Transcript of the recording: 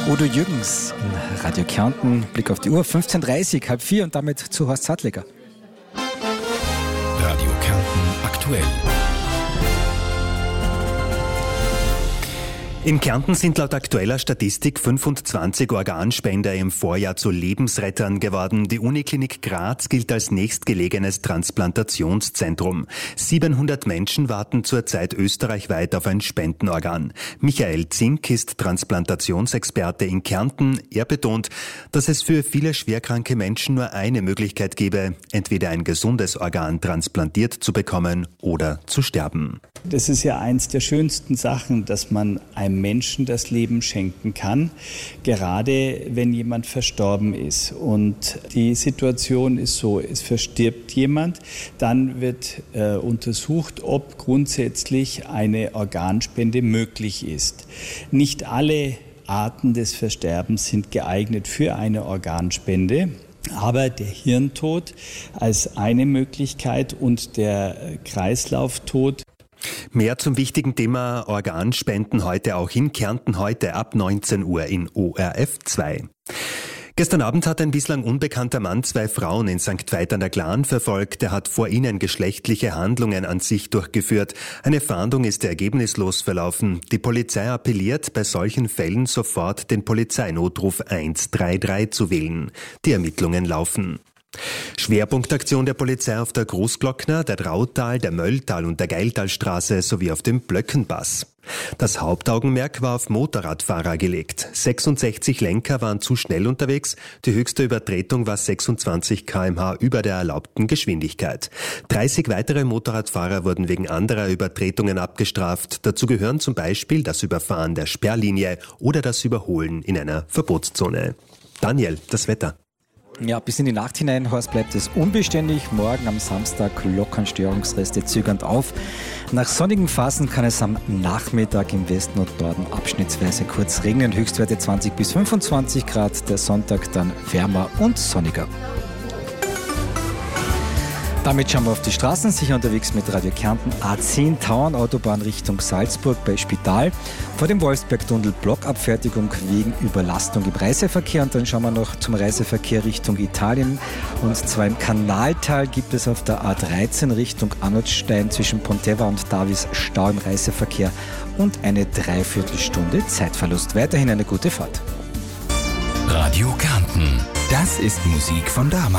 Udo Jürgens in Radio Kärnten. Blick auf die Uhr, 15:30, 3:30 und damit zu Horst Sattleger. Radio Kärnten aktuell. In Kärnten sind laut aktueller Statistik 25 Organspender im Vorjahr zu Lebensrettern geworden. Die Uniklinik Graz gilt als nächstgelegenes Transplantationszentrum. 700 Menschen warten zurzeit österreichweit auf ein Spendenorgan. Michael Zink ist Transplantationsexperte in Kärnten. Er betont, dass es für viele schwerkranke Menschen nur eine Möglichkeit gebe, entweder ein gesundes Organ transplantiert zu bekommen oder zu sterben. Das ist ja eins der schönsten Sachen, dass man einem Menschen das Leben schenken kann, gerade wenn jemand verstorben ist. Und die Situation ist so, es verstirbt jemand, dann wird untersucht, ob grundsätzlich eine Organspende möglich ist. Nicht alle Arten des Versterbens sind geeignet für eine Organspende. Aber der Hirntod als eine Möglichkeit und der Kreislauftod. Mehr zum wichtigen Thema Organspenden heute auch in Kärnten, heute ab 19 Uhr in ORF 2. Gestern Abend hat ein bislang unbekannter Mann 2 Frauen in St. Veit an der Glan verfolgt. Er hat vor ihnen geschlechtliche Handlungen an sich durchgeführt. Eine Fahndung ist ergebnislos verlaufen. Die Polizei appelliert, bei solchen Fällen sofort den Polizeinotruf 133 zu wählen. Die Ermittlungen laufen. Schwerpunktaktion der Polizei auf der Großglockner, der Drautal, der Mölltal und der Geiltalstraße sowie auf dem Blöckenpass. Das Hauptaugenmerk war auf Motorradfahrer gelegt. 66 Lenker waren zu schnell unterwegs. Die höchste Übertretung war 26 km/h über der erlaubten Geschwindigkeit. 30 weitere Motorradfahrer wurden wegen anderer Übertretungen abgestraft. Dazu gehören zum Beispiel das Überfahren der Sperrlinie oder das Überholen in einer Verbotszone. Daniel, das Wetter. Ja, bis in die Nacht hinein, Horst, bleibt es unbeständig. Morgen am Samstag lockern Störungsreste zögernd auf. Nach sonnigen Phasen kann es am Nachmittag im Westen und Norden abschnittsweise kurz regnen. Höchstwerte 20 bis 25 Grad. Der Sonntag dann wärmer und sonniger. Damit schauen wir auf die Straßen, sicher unterwegs mit Radio Kärnten. A10 Tauern, Autobahn Richtung Salzburg bei Spital. Vor dem Wolfsbergtunnel Blockabfertigung wegen Überlastung im Reiseverkehr. Und dann schauen wir noch zum Reiseverkehr Richtung Italien. Und zwar im Kanaltal gibt es auf der A13 Richtung Arnoldstein zwischen Ponteva und Davis Stau im Reiseverkehr und eine Dreiviertelstunde Zeitverlust. Weiterhin eine gute Fahrt. Radio Kärnten, das ist Musik von damals.